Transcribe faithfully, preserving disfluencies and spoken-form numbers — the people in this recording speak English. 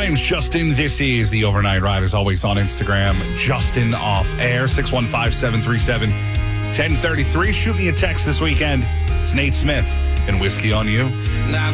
My name's Justin. This is the Overnight Ride, as always on Instagram. Justin Off Air, six one five, seven three seven, one zero three three. Shoot me a text this weekend. It's Nate Smith and Whiskey on You.